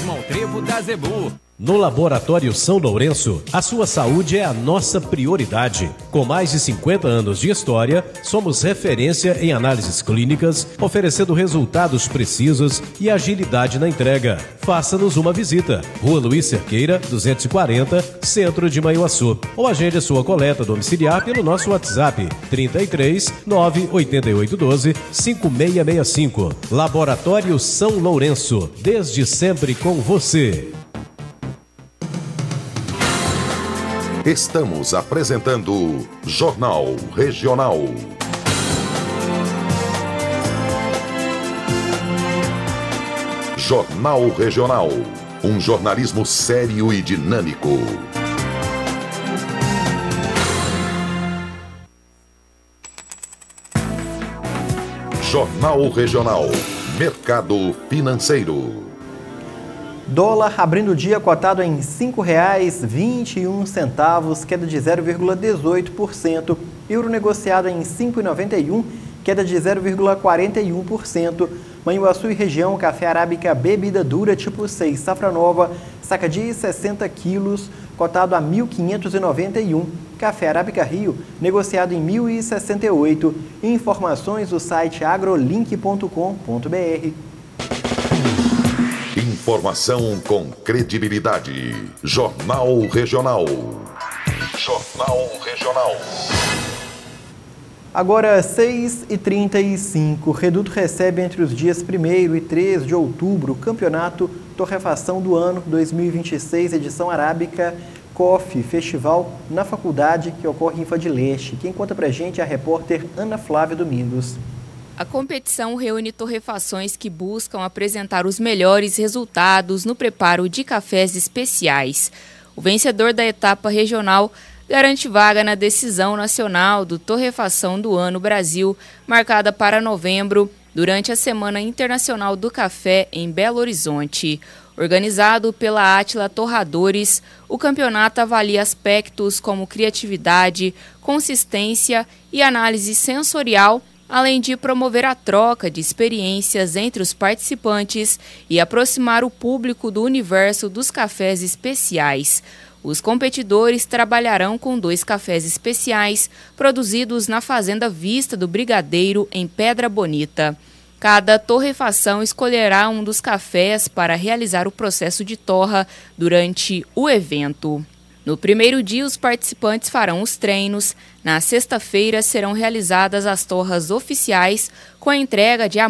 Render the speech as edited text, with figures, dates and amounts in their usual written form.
rumo ao trevo da Zebu. No Laboratório São Lourenço, a sua saúde é a nossa prioridade. Com mais de 50 anos de história, somos referência em análises clínicas, oferecendo resultados precisos e agilidade na entrega. Faça-nos uma visita. Rua Luiz Cerqueira, 240, Centro de Manhuaçu. Ou agende sua coleta domiciliar pelo nosso WhatsApp, 33 98812 5665. Laboratório São Lourenço, desde sempre com você. Estamos apresentando Jornal Regional. Jornal Regional. Um jornalismo sério e dinâmico. Jornal Regional. Mercado financeiro. Dólar abrindo o dia cotado em R$ 5,21, queda de 0,18%. Euro negociado em R$ 5,91, queda de 0,41%. Manhuaçu e região, café arábica bebida dura tipo 6, safra nova, saca de 60 quilos, cotado a R$ 1.591. Café arábica Rio, negociado em R$ 1.068. Informações do site agrolink.com.br. Informação com credibilidade. Jornal Regional. Jornal Regional. Agora, 6h35. Reduto recebe entre os dias 1º e 3 de outubro o Campeonato Torrefação do Ano 2026, edição arábica COF, festival na faculdade que ocorre em Fadileste. Quem conta pra gente é a repórter Ana Flávia Domingos. A competição reúne torrefações que buscam apresentar os melhores resultados no preparo de cafés especiais. O vencedor da etapa regional garante vaga na decisão nacional do Torrefação do Ano Brasil, marcada para novembro, durante a Semana Internacional do Café em Belo Horizonte. Organizado pela Átila Torradores, o campeonato avalia aspectos como criatividade, consistência e análise sensorial, além de promover a troca de experiências entre os participantes e aproximar o público do universo dos cafés especiais. Os competidores trabalharão com 2 cafés especiais produzidos na Fazenda Vista do Brigadeiro, em Pedra Bonita. Cada torrefação escolherá um dos cafés para realizar o processo de torra durante o evento. No primeiro dia, os participantes farão os treinos. Na sexta-feira, serão realizadas as torras oficiais com a entrega de